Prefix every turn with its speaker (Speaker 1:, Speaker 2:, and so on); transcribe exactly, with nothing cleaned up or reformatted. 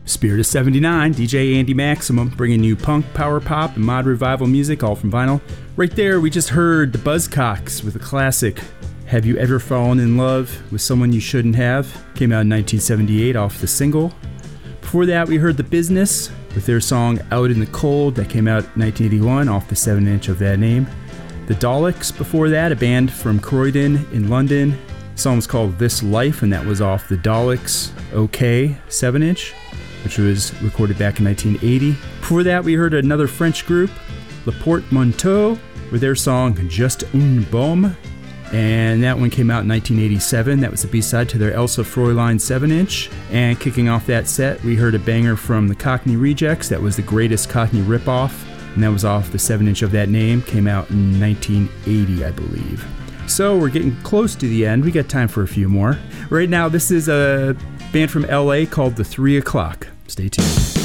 Speaker 1: Spirit of seventy-nine, D J Andy Maximum, bringing you punk, power pop, and mod revival music, all from vinyl. Right there, we just heard the Buzzcocks with a classic, Have You Ever Fallen in Love with Someone You Shouldn't Have? Came out in nineteen seventy-eight off the single. Before that, we heard The Business with their song Out in the Cold, that came out in nineteen eighty-one off the seven inch of that name. The Daleks before that, a band from Croydon in London. The song was called This Life, and that was off the Daleks OK seven inch, which was recorded back in nineteen eighty. Before that, we heard another French group, Le Porte-Manteau, with their song Just une Bombe, and that one came out in nineteen eighty-seven. That was the B-side to their Elsa Fräulein seven inch. And kicking off that set, we heard a banger from the Cockney Rejects. That was the Greatest Cockney Ripoff, and that was off the seven inch of that name. Came out in nineteen eighty, I believe. So we're getting close to the end. We got time for a few more. Right now, this is a band from L A called The Three O'Clock. Stay tuned.